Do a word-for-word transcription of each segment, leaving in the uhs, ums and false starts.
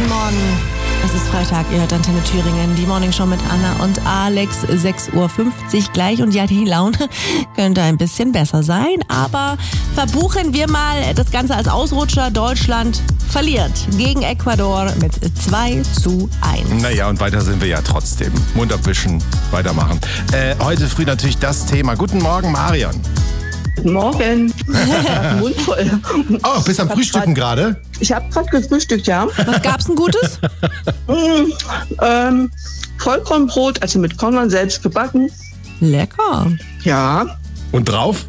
guten Morgen. Es ist Freitag, ihr hört Antenne Thüringen, die Morning Show mit Anna und Alex, sechs Uhr fünfzig gleich. Und ja, die Laune könnte ein bisschen besser sein, aber verbuchen wir mal das Ganze als Ausrutscher. Deutschland verliert gegen Ecuador mit zwei zu eins. Naja, und weiter sind wir ja trotzdem. Mund abwischen, weitermachen. Äh, heute früh natürlich das Thema. Guten Morgen, Marion. Guten Morgen. Mund voll. Oh, bist am Frühstücken gerade? Ich habe gerade gefrühstückt, ja. Was gab's denn Gutes? Mm, ähm, Vollkornbrot, also mit Körnern selbst gebacken. Lecker. Ja. Und drauf?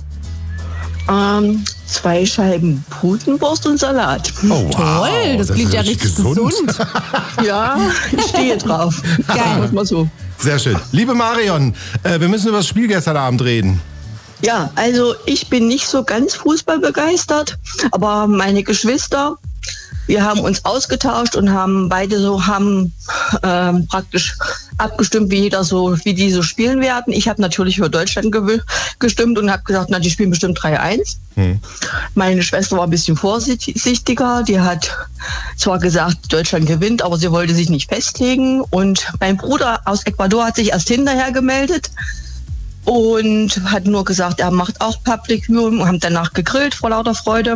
Ähm, zwei Scheiben Putenwurst und Salat. Oh, wow. Toll, das, Das klingt ist ja richtig richtig gesund. gesund. Ja, ich stehe drauf. Geil. Muss mal so. Sehr schön. Liebe Marion, äh, wir müssen über das Spiel gestern Abend reden. Ja, also ich bin nicht so ganz Fußball begeistert, aber meine Geschwister, wir haben uns ausgetauscht und haben beide so haben ähm, praktisch abgestimmt, wie jeder so, wie die so spielen werden. Ich habe natürlich für Deutschland gew- gestimmt und habe gesagt, na, die spielen bestimmt drei eins. Hm. Meine Schwester war ein bisschen vorsichtiger. Die hat zwar gesagt, Deutschland gewinnt, aber sie wollte sich nicht festlegen. Und mein Bruder aus Ecuador hat sich erst hinterher gemeldet und hat nur gesagt, er macht auch Public Viewing und haben danach gegrillt vor lauter Freude.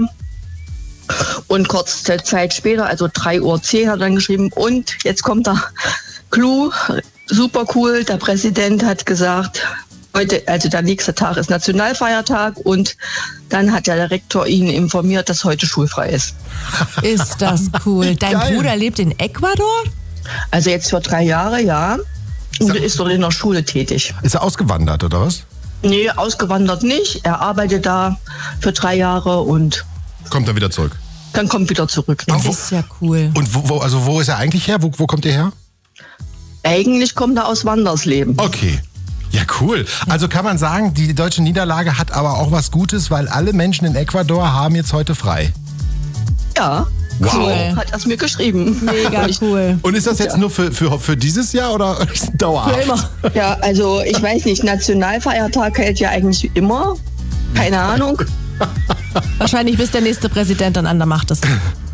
Und kurze Zeit später, also drei Uhr zehn, hat er dann geschrieben, und jetzt kommt der Clou, super cool, der Präsident hat gesagt, heute, also der nächste Tag ist Nationalfeiertag, und dann hat der Rektor ihn informiert, dass heute schulfrei ist. Ist das cool. Dein Geil. Bruder lebt in Ecuador? Also jetzt für drei Jahre, ja. Und ist dort in der Schule tätig. Ist er ausgewandert, oder was? Nee, ausgewandert nicht. Er arbeitet da für drei Jahre und Kommt er wieder zurück? dann kommt wieder zurück. Das ist ja cool. Und wo, wo, also wo ist er eigentlich her? Wo, wo kommt er her? Eigentlich kommt er aus Wandersleben. Okay. Ja, cool. Also kann man sagen, die deutsche Niederlage hat aber auch was Gutes, weil alle Menschen in Ecuador haben jetzt heute frei. Ja, Wow. so hat er es mir geschrieben. Mega Und ich, cool. Und ist das jetzt Ja. nur für, für, für dieses Jahr oder dauerhaft? Für immer. ja, also ich weiß nicht, Nationalfeiertag hält ja eigentlich immer. Keine Ahnung. Wahrscheinlich bis der nächste Präsident dann an der Macht ist.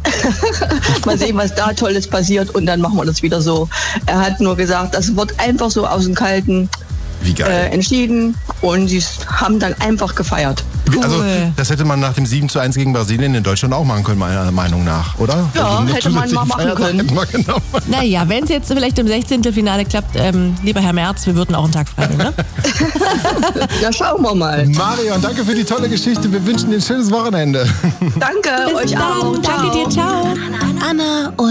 Mal sehen, was da Tolles passiert, und dann machen wir das wieder so. Er hat nur gesagt, das wird einfach so aus dem Kalten Wie äh, geil. entschieden, und sie haben dann einfach gefeiert. Also Cool. das hätte man nach dem sieben zu eins gegen Brasilien in Deutschland auch machen können, meiner Meinung nach, oder? Ja, einen hätte man mal zusätzlichen machen Feiertag können. hätten wir genommen. Naja, wenn es jetzt vielleicht im Sechzehntelfinale klappt, ähm, lieber Herr Merz, wir würden auch einen Tag frei nehmen, ne? Ja, schauen wir mal. Marion, danke für die tolle Geschichte. Wir wünschen dir ein schönes Wochenende. Danke, Bis euch dann. auch. Danke dir, ciao. Anna und